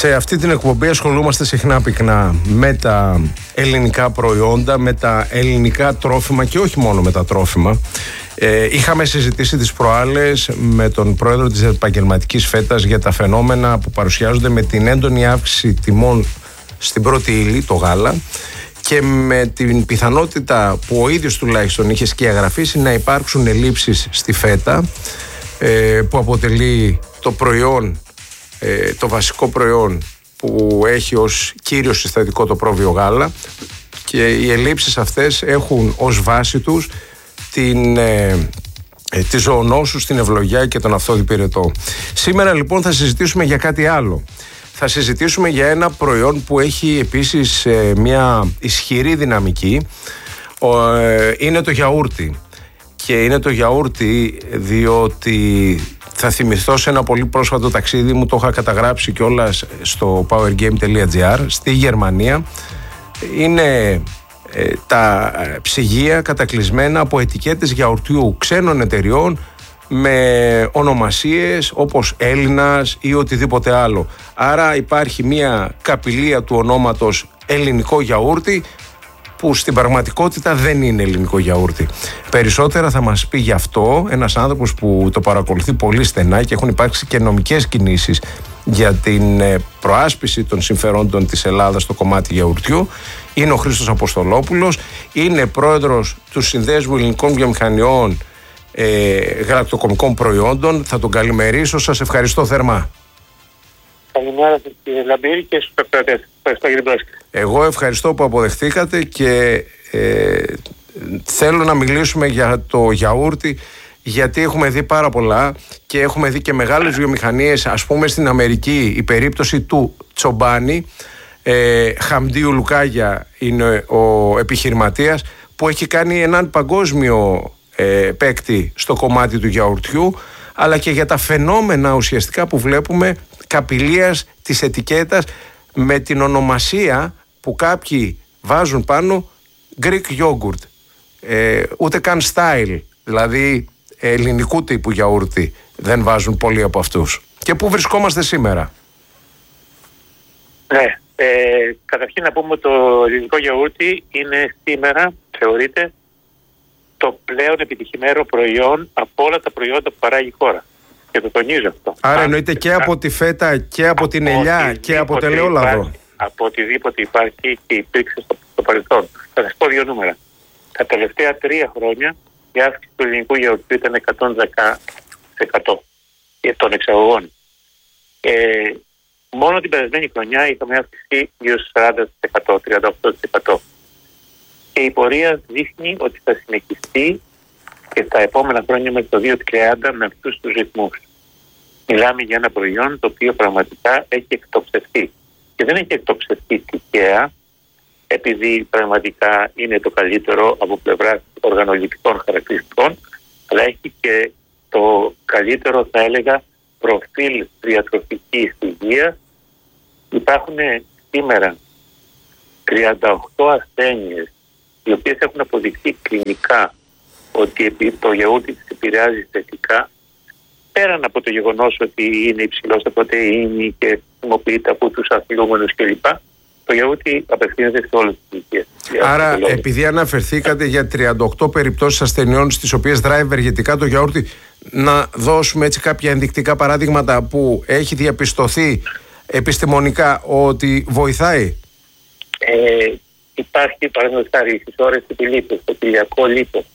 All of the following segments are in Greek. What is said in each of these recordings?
Σε αυτή την εκπομπή ασχολούμαστε συχνά πυκνά με τα ελληνικά προϊόντα, με τα ελληνικά τρόφιμα και όχι μόνο με τα τρόφιμα. Είχαμε συζητήσει τις προάλλες με τον πρόεδρο της επαγγελματικής φέτας για τα φαινόμενα που παρουσιάζονται με την έντονη αύξηση τιμών στην πρώτη ύλη, το γάλα, και με την πιθανότητα που ο ίδιος τουλάχιστον είχε σκιαγραφίσει να υπάρξουν ελλείψεις στη φέτα, που αποτελεί το προϊόν, το βασικό προϊόν που έχει ως κύριο συστατικό το πρόβιο γάλα, και οι ελλείψεις αυτές έχουν ως βάση τους τη ζωονόσους, την ευλογιά και τον αυθόδη πυρετό. Σήμερα λοιπόν θα συζητήσουμε για κάτι άλλο. Θα συζητήσουμε για ένα προϊόν που έχει επίσης μια ισχυρή δυναμική. Είναι το γιαούρτι. Και είναι το γιαούρτι διότι θα θυμηθώ σε ένα πολύ πρόσφατο ταξίδι μου, το είχα καταγράψει κιόλας στο powergame.gr, στη Γερμανία. Είναι τα ψυγεία κατακλεισμένα από ετικέτες γιαουρτιού ξένων εταιριών με ονομασίες όπως Έλληνας ή οτιδήποτε άλλο. Άρα υπάρχει μια καπηλεία του ονόματος ελληνικό γιαούρτι, που στην πραγματικότητα δεν είναι ελληνικό γιαούρτι. Περισσότερα θα μας πει γι' αυτό ένας άνθρωπος που το παρακολουθεί πολύ στενά και έχουν υπάρξει και νομικές κινήσεις για την προάσπιση των συμφερόντων της Ελλάδας στο κομμάτι γιαουρτιού. Είναι ο Χρήστος Αποστολόπουλος, είναι πρόεδρος του Συνδέσμου Ελληνικών Βιομηχανιών Γαλακτοκομικών Προϊόντων. Θα τον καλημερίσω, σας ευχαριστώ θερμά. Καλημέρα σας κύριε Λαμπύρη και στους εκπαιδευτές. Ευχαριστώ για την πρόσκληση. Εγώ ευχαριστώ που αποδεχτήκατε και θέλω να μιλήσουμε για το γιαούρτι, γιατί έχουμε δει πάρα πολλά και έχουμε δει και μεγάλες βιομηχανίες. Ας πούμε στην Αμερική η περίπτωση του Τσομπάνι, Χαμντίου Λουκάγια είναι ο επιχειρηματίας, που έχει κάνει έναν παγκόσμιο παίκτη στο κομμάτι του γιαουρτιού, αλλά και για τα φαινόμενα ουσιαστικά που βλέπουμε καπηλείας της ετικέτας με την ονομασία που κάποιοι βάζουν πάνω Greek yogurt, ούτε καν style, δηλαδή ελληνικού τύπου γιαούρτι δεν βάζουν πολλοί από αυτούς. Και πού βρισκόμαστε σήμερα? Ναι, καταρχήν να πούμε ότι το ελληνικό γιαούρτι είναι σήμερα, θεωρείται, το πλέον επιτυχημένο προϊόν από όλα τα προϊόντα που παράγει η χώρα. Και το τονίζω αυτό. Άρα εννοείται και από τη φέτα και από την ελιά και από το ελαιόλαδο. Από οτιδήποτε υπάρχει και υπήρξε στο παρελθόν. Θα σας πω δύο νούμερα. Τα τελευταία 3 χρόνια η αύξηση του ελληνικού γιαουρτιού ήταν 110% των εξαγωγών. Μόνο την περασμένη χρονιά είχαμε αύξηση γύρω στο 40%, 38%. Και η πορεία δείχνει ότι θα συνεχιστεί και τα επόμενα χρόνια μέχρι το 2030 με αυτούς τους ρυθμούς. Μιλάμε για ένα προϊόν το οποίο πραγματικά έχει εκτοξευθεί. Και δεν έχει εκτοξευθεί τυχαία, επειδή πραγματικά είναι το καλύτερο από πλευράς οργανοληπτικών χαρακτηριστικών, αλλά έχει και το καλύτερο, θα έλεγα, προφίλ διατροφικής υγείας. Υπάρχουν σήμερα 38 ασθένειες οι οποίες έχουν αποδειχθεί κλινικά ότι το γιαούρτι της επηρεάζει θετικά, πέραν από το γεγονός ότι είναι υψηλό σε πρωτεΐνη και χρησιμοποιείται από τους αθλούμενους κλπ. Το γιαούρτι απευθύνεται σε όλες τις ηλικίες. Άρα, επειδή αναφερθήκατε για 38 περιπτώσεις ασθενειών στις οποίες δράει ευεργετικά το γιαούρτι, να δώσουμε έτσι κάποια ενδεικτικά παράδειγματα που έχει διαπιστωθεί επιστημονικά ότι βοηθάει. Υπάρχει παραδείγματος χάρη στις ώρες του λίπος, το κοιλιακό λίπος,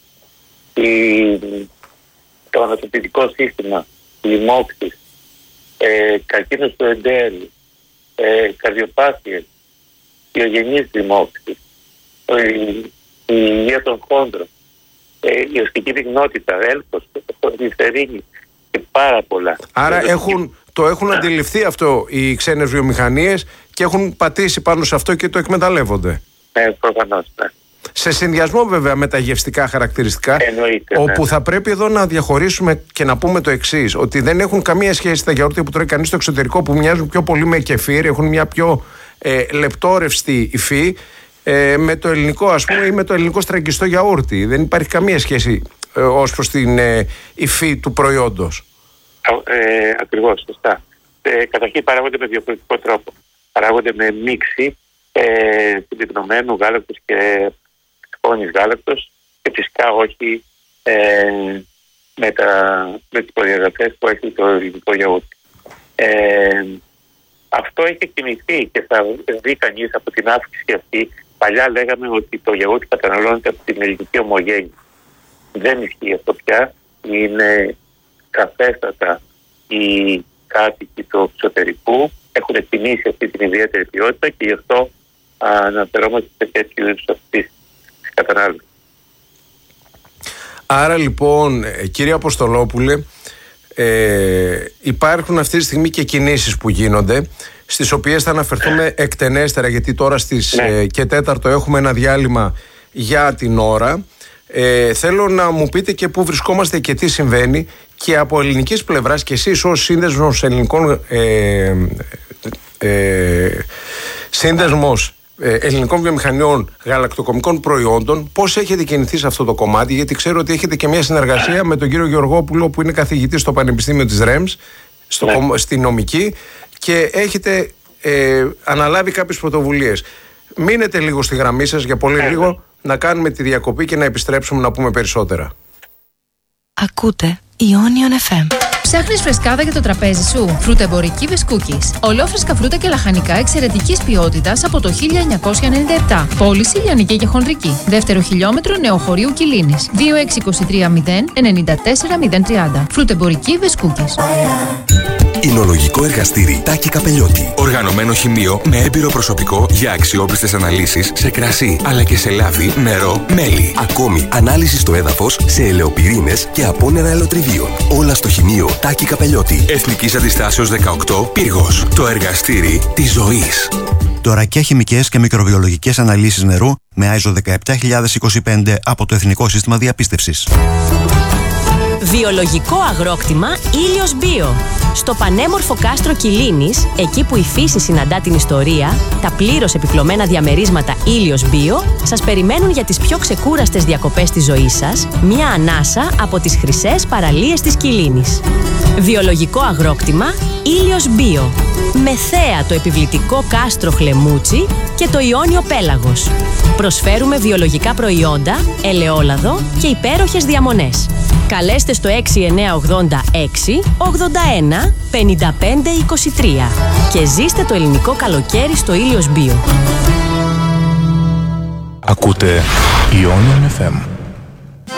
το ανατροπητικό σύστημα, λοιμώξεις, καρκίνος του εντέρου, καρδιοπάθειες, ιογενείς λοιμώξεις, η υγεία των χόντρων, η οστική πυκνότητα, έλκος, γλυφερίνη και πάρα πολλά. Άρα το έχουν αντιληφθεί αυτό οι ξένες βιομηχανίες και έχουν πατήσει πάνω σε αυτό και το εκμεταλλεύονται. Προφανώς, ναι. Σε συνδυασμό βέβαια με τα γευστικά χαρακτηριστικά, όπου θα πρέπει εδώ να διαχωρίσουμε και να πούμε το εξής, ότι δεν έχουν καμία σχέση τα γιαούρτια που τρώει κανείς στο εξωτερικό, που μοιάζουν πιο πολύ με κεφίρ, έχουν μια πιο λεπτόρευστη υφή, με το ελληνικό, ας πούμε, ή με το ελληνικό στραγγιστό γιαούρτι. Δεν υπάρχει καμία σχέση ως προς την υφή του προϊόντος. Ακριβώς, σωστά. καταρχήν παράγονται με διαφορετικό τρόπο. Παράγονται με μίξη συμπυκνωμένου γάλακτος και σκόνης γάλακτος και φυσικά όχι με τις προδιαγραφές που έχει το ελληνικό γιαούρτι. Αυτό έχει εκτιμηθεί και θα δει κανείς από την αύξηση αυτή. Παλιά λέγαμε ότι το γιαούρτι καταναλώνεται από την ελληνική ομογένεια. Δεν ισχύει αυτό πια. Είναι σαφέστατα οι κάτοικοι του εξωτερικού έχουν εκτιμήσει αυτή την ιδιαίτερη ποιότητα και γι' αυτό αναφερόμαστε σε τέτοιου είδους αυτής της κατανάλωσης. Άρα λοιπόν, κύριε Αποστολόπουλε, υπάρχουν αυτή τη στιγμή και κινήσεις που γίνονται, στις οποίες θα αναφερθούμε εκτενέστερα, γιατί τώρα στις και 4 έχουμε ένα διάλειμμα για την ώρα. Θέλω να μου πείτε και πού βρισκόμαστε και τι συμβαίνει, και από ελληνικής πλευράς, και εσείς ως σύνδεσμος ελληνικών βιομηχανιών γαλακτοκομικών προϊόντων, πώς έχετε κινηθεί σε αυτό το κομμάτι? Γιατί ξέρω ότι έχετε και μια συνεργασία με τον κύριο Γεωργόπουλο, που είναι καθηγητής στο Πανεπιστήμιο της ΡΕΜΣ, στη νομική, και έχετε αναλάβει κάποιες πρωτοβουλίες. Μείνετε λίγο στη γραμμή σας για πολύ λίγο, να κάνουμε τη διακοπή και να επιστρέψουμε να πούμε περισσότερα. Ακούτε Ionion FM. Ψάχνεις φρεσκάδα για το τραπέζι σου? Φρουτεμπορική Βεσκούκης. Ολόφρεσκα φρούτα και λαχανικά εξαιρετικής ποιότητας από το 1997. Πώληση λιανική και χονδρική. Δεύτερο χιλιόμετρο Νεοχωρίου Κιλίνης. 2623 094 030. Φρουτεμπορική Βεσκούκης. Εινολογικό εργαστήρι Τάκη Καπελιώτη. Οργανωμένο χημείο με έμπειρο προσωπικό για αξιόπιστες αναλύσεις σε κρασί, αλλά και σε λάδι, νερό, μέλι. Ακόμη, ανάλυση στο έδαφος σε ελαιοπυρήνες και απόνερα ελαιοτριβίων. Όλα στο χημείο Τάκη Καπελιώτη. Εθνικής Αντιστάσεως 18, Πύργος. Το εργαστήρι της ζωής. Τωρακιά χημικές και μικροβιολογικές αναλύσεις νερού με ISO 17025 από το Εθνικό Σύστημα Διαπίστευσης. Βιολογικό αγρόκτημα Ήλιος Μπίο. Στο πανέμορφο κάστρο Κιλίνης, εκεί που η φύση συναντά την ιστορία, τα πλήρως επιπλωμένα διαμερίσματα Ήλιος Μπίο σας περιμένουν για τις πιο ξεκούραστες διακοπές της ζωής σας, μια ανάσα από τις χρυσές παραλίες της Κιλίνης. Βιολογικό αγρόκτημα Ήλιος Μπίο. Με θέα το επιβλητικό κάστρο Χλεμούτσι και το Ιόνιο Πέλαγος. Προσφέρουμε βιολογικά προϊόντα, ελαιόλαδο και υπέροχες διαμονές. Καλέστε στο 6986 81 55 23 και ζήστε το ελληνικό καλοκαίρι στο Ήλιος Μπίο. Ακούτε Ionion FM.